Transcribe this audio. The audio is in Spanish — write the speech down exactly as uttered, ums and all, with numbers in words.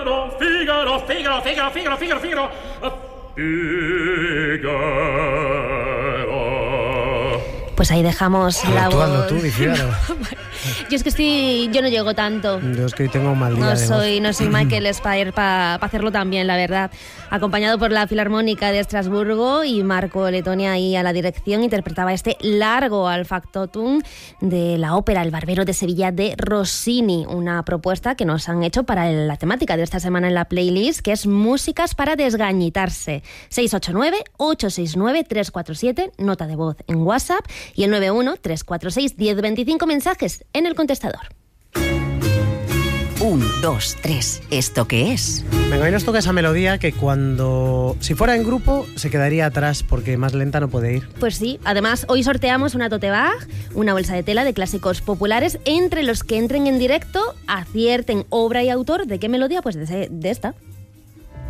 Figaro, Figaro, Figaro, Figaro, Figaro, Figaro, Figaro. Pues ahí dejamos la voz. Tú, Figaro. Yo es que estoy, yo no llego tanto. Yo es que hoy tengo un mal día. No de soy, voz. no soy Michael Spire para pa hacerlo tan bien, la verdad. Acompañado por la Filarmónica de Estrasburgo y Marco Letonia ahí a la dirección, interpretaba este largo al factotum de la ópera El Barbero de Sevilla de Rossini, una propuesta que nos han hecho para la temática de esta semana en la playlist, que es músicas para desgañitarse. seis ocho nueve, ocho seis nueve, tres cuatro siete, nota de voz en WhatsApp, y el nueve uno, tres cuatro seis, uno cero dos cinco, mensajes en el contestador. Un, dos, tres. ¿Esto qué es? Venga, hoy nos toca esa melodía que cuando... Si fuera en grupo, se quedaría atrás porque más lenta no puede ir. Pues sí, además hoy sorteamos una tote bag, una bolsa de tela de clásicos populares, entre los que entren en directo, acierten obra y autor. ¿De qué melodía? Pues de, de esta.